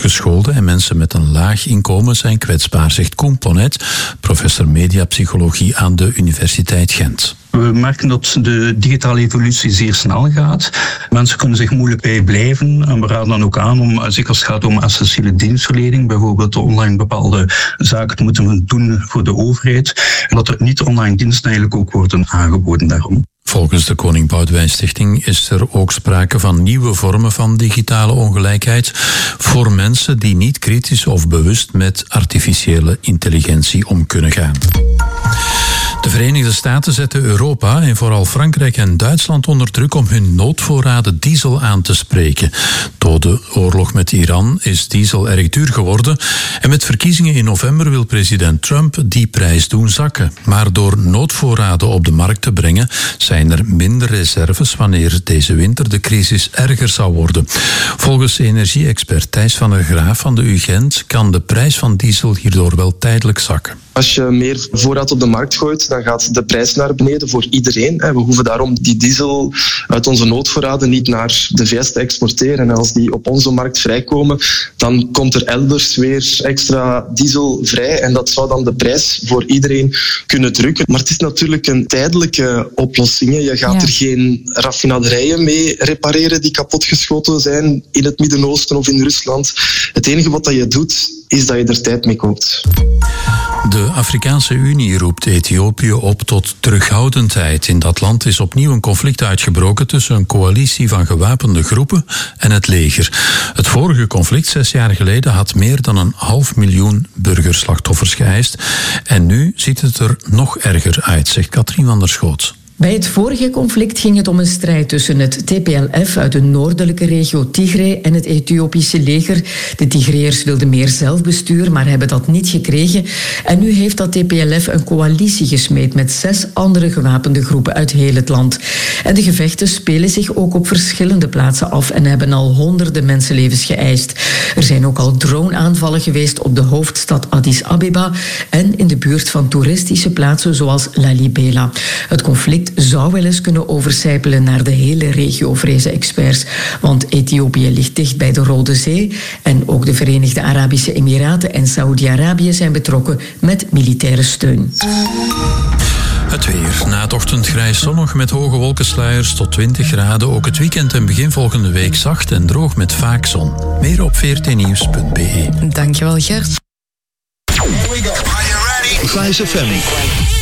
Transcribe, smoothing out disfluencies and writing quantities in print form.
tekortgeschoolden en mensen met een laag inkomen zijn kwetsbaar, zegt Koen Ponnet, professor mediapsychologie aan de Universiteit Gent. We merken dat de digitale evolutie zeer snel gaat. Mensen kunnen zich moeilijk bijblijven en we raden dan ook aan om, zeker als het gaat om essentiële dienstverlening, bijvoorbeeld online bepaalde zaken te moeten doen voor de overheid, en dat er niet-online diensten eigenlijk ook worden aangeboden daarom. Volgens de Koning Boudewijn Stichting is er ook sprake van nieuwe vormen van digitale ongelijkheid voor mensen die niet kritisch of bewust met artificiële intelligentie om kunnen gaan. De Verenigde Staten zetten Europa en vooral Frankrijk en Duitsland onder druk om hun noodvoorraden diesel aan te spreken. Door de oorlog met Iran is diesel erg duur geworden en met verkiezingen in november wil president Trump die prijs doen zakken. Maar door noodvoorraden op de markt te brengen zijn er minder reserves wanneer deze winter de crisis erger zou worden. Volgens energie-expert Thijs van der Graaf van de UGent kan de prijs van diesel hierdoor wel tijdelijk zakken. Als je meer voorraad op de markt gooit, dan gaat de prijs naar beneden voor iedereen. We hoeven daarom die diesel uit onze noodvoorraden niet naar de VS te exporteren. En als die op onze markt vrijkomen, dan komt er elders weer extra diesel vrij. En dat zou dan de prijs voor iedereen kunnen drukken. Maar het is natuurlijk een tijdelijke oplossing. Je gaat er geen raffinaderijen mee repareren die kapotgeschoten zijn in het Midden-Oosten of in Rusland. Het enige wat je doet, is dat je er tijd mee koopt. De Afrikaanse Unie roept Ethiopië op tot terughoudendheid. In dat land is opnieuw een conflict uitgebroken tussen een coalitie van gewapende groepen en het leger. Het vorige conflict 6 jaar geleden had meer dan 500.000 burgerslachtoffers geëist. En nu ziet het er nog erger uit, zegt Katrien van der Schoot. Bij het vorige conflict ging het om een strijd tussen het TPLF uit de noordelijke regio Tigray en het Ethiopische leger. De Tigreërs wilden meer zelfbestuur, maar hebben dat niet gekregen. En nu heeft dat TPLF een coalitie gesmeed met 6 andere gewapende groepen uit heel het land. En de gevechten spelen zich ook op verschillende plaatsen af en hebben al honderden mensenlevens geëist. Er zijn ook al drone-aanvallen geweest op de hoofdstad Addis Abeba en in de buurt van toeristische plaatsen zoals Lalibela. Het conflict zou wel eens kunnen oversijpelen naar de hele regio, vrezen experts. Want Ethiopië ligt dicht bij de Rode Zee en ook de Verenigde Arabische Emiraten en Saoedi-Arabië zijn betrokken met militaire steun. Het weer. Na het ochtend grijs zonnig met hoge wolkensluiers tot 20 graden. Ook het weekend en begin volgende week zacht en droog met vaak zon. Meer op vrtnieuws.be. Dankjewel, Gert. Vice FM.